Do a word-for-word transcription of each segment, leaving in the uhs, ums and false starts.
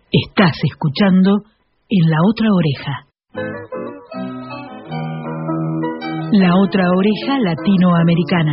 Estás escuchando En la otra oreja. La otra oreja latinoamericana.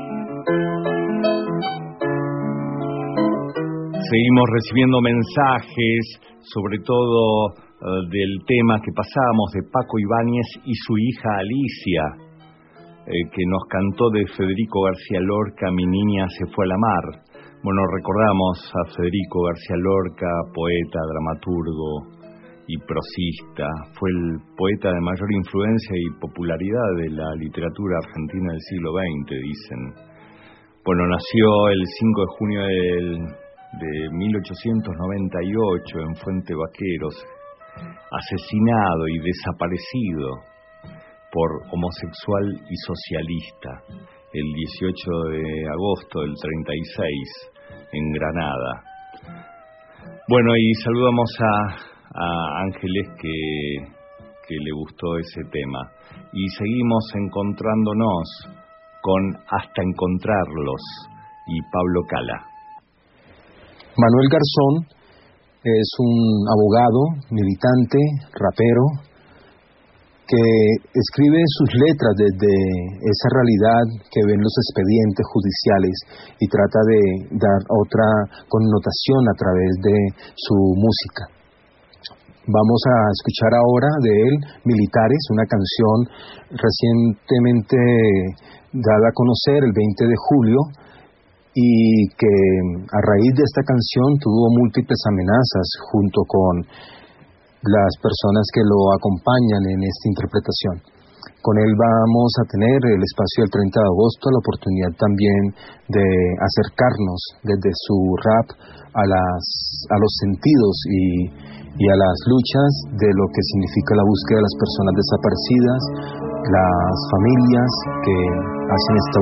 Seguimos recibiendo mensajes, sobre todo uh, del tema que pasábamos de Paco Ibáñez y su hija Alicia, eh, que nos cantó de Federico García Lorca, Mi niña se fue a la mar. Bueno, recordamos a Federico García Lorca, poeta, dramaturgo y prosista. Fue el poeta de mayor influencia y popularidad de la literatura argentina del siglo veinte, dicen. Bueno, nació el cinco de junio del, de mil ochocientos noventa y ocho en Fuente Vaqueros, asesinado y desaparecido por homosexual y socialista el dieciocho de agosto del treinta y seis en Granada. Bueno, y saludamos a, a Ángeles que, que le gustó ese tema. Y seguimos encontrándonos con Hasta Encontrarlos y Pablo Cala. Manuel Garzón es un abogado, militante, rapero, que escribe sus letras desde esa realidad que ven los expedientes judiciales y trata de dar otra connotación a través de su música. Vamos a escuchar ahora de él Militares, una canción recientemente dada a conocer el veinte de julio y que a raíz de esta canción tuvo múltiples amenazas junto con las personas que lo acompañan en esta interpretación. Con él vamos a tener el espacio del treinta de agosto, la oportunidad también de acercarnos desde su rap a, las, a los sentidos y, y a las luchas de lo que significa la búsqueda de las personas desaparecidas, las familias que hacen esta